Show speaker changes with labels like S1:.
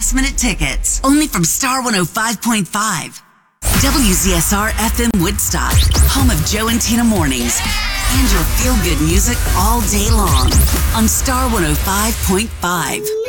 S1: last-minute tickets. Only from Star 105.5. WZSR FM Woodstock, home of Joe and Tina Mornings. And your feel-good music all day long on Star 105.5.